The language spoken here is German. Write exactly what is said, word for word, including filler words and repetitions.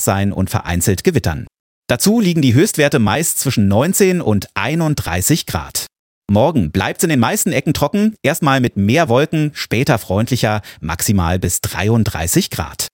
sein und vereinzelt gewittern. Dazu liegen die Höchstwerte meist zwischen neunzehn und einunddreißig Grad. Morgen bleibt es in den meisten Ecken trocken, erstmal mit mehr Wolken, später freundlicher, maximal bis dreiunddreißig Grad.